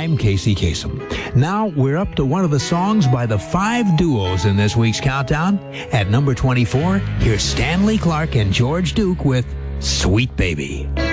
I'm Casey Kasem. Now we're up to one of the songs by the 5 duos in this week's countdown. At number 24, here's Stanley Clarke and George Duke with Sweet Baby.